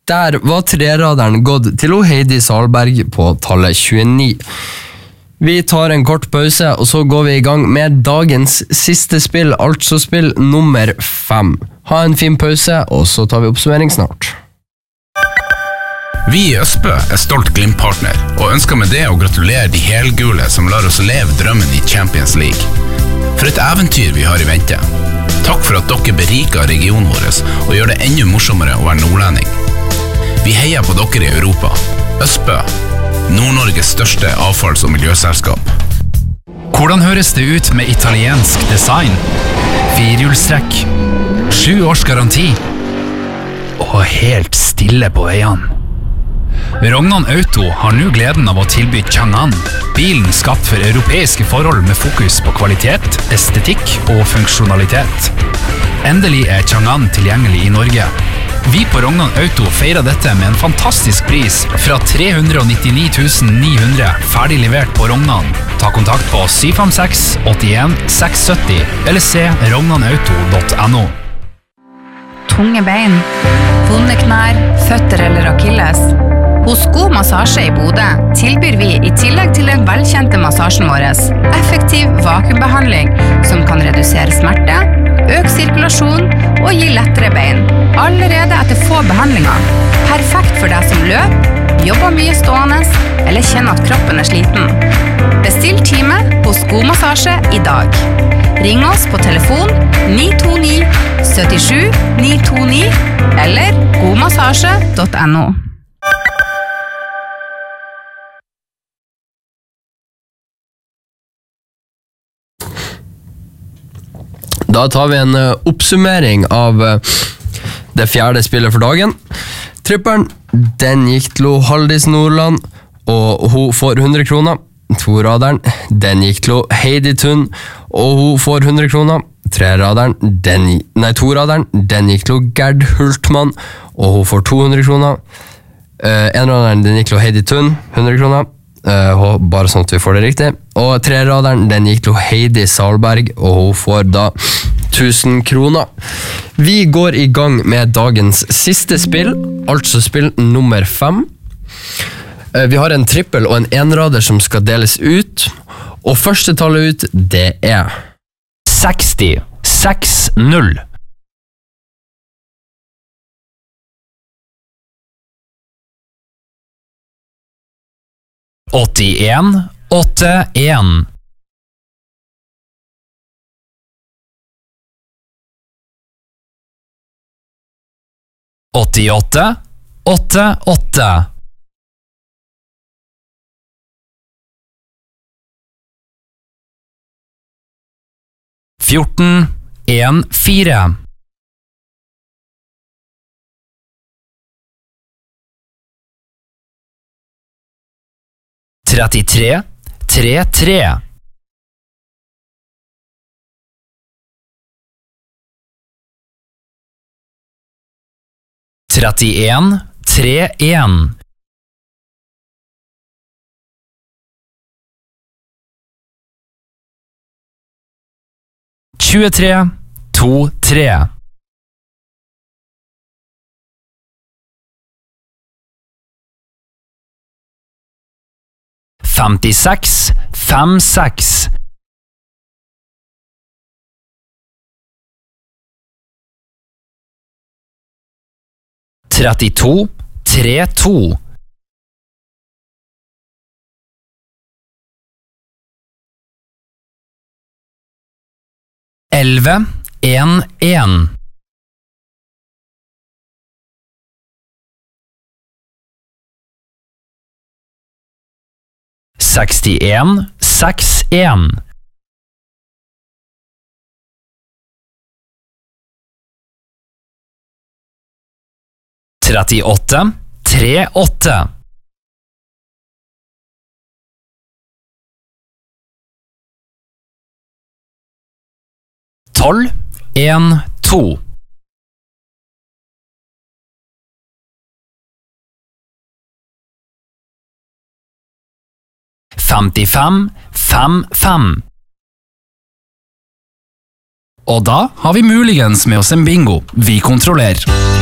Der var treraderen gått til Heidi Salberg på tallet 29. Vi tar en kort pause, og så går vi i gang med dagens siste spill, altså spill nummer 5. Ha en fin pause, og så tar vi oppsummering snart. Vi i Østbø stolt Glimt-partner, og ønsker med det å gratulere de helgule som lar oss leve drømmen i Champions League. For et eventyr vi har i vente. Takk for at dere beriker regionen vår og gjør det enda morsommere å være nordlending. Vi heier på dere i Europa. Østbø, Nord-Norges største avfalls- og miljøselskap. Hvordan høres det ut med italiensk design? 4-hjulstrekk, 7 års garanti og helt stille på veiene. Rognan Auto har nå gleden av å tilby Chang'an, bilen skapt for europeiske forhold med fokus på kvalitet, estetikk og funksjonalitet. Endelig er Chang'an tilgjengelig i Norge. Vi på Rognan Auto feirer dette med en fantastisk pris fra 399 900 ferdig levert på Rognan. Ta kontakt på 756 81 670 eller se rognanauto.no. Tunge bein, vonde knær, føtter eller akilles. Hos God Massasje i Bodø tilbyr vi i tillegg til den velkjente massasjen vår effektiv vakuumbehandling som kan redusere smerte, øke sirkulasjon og gi lettere bein. Allerede etter få behandlinger. Perfekt for deg som løp, jobber mye stående eller kjenner at kroppen er sliten. Bestill time hos God Massasje i dag. Ring oss på telefon 929 77 929 eller godmassasje.no. Da tar vi en oppsummering av det fjerde spillet for dagen. Tripperen, den gikk til Haldis Nordland, og hun får 100 kroner. Toraderen, den gikk til Heidi Thun, og hun får 100 kroner. Toraderen, den gikk til Gerd Hultmann, og hun får 200 kroner. Enraderen, den gikk til Heidi Thun, 100 kroner. Bare sånn at vi får det riktig. Og treraderen, den gikk til Heidi Salberg, og hun får da 1000 kroner. Vi går i gang med dagens siste spill, altså spill nummer 5. Vi har en trippel og en enrader som skal deles ut, og første tallet ut, det er 60 6-0. 81 8-1. 88 8-8. 14 1-4. 33 3-3. 31 3-1. 23 2-3. 56 5-6. 32 3-2. 11 1-1. 61 6-1. 38 3-8. 12 1-2. 55 5-5. Og da har vi muligens med oss en bingo. Vi kontrollerer.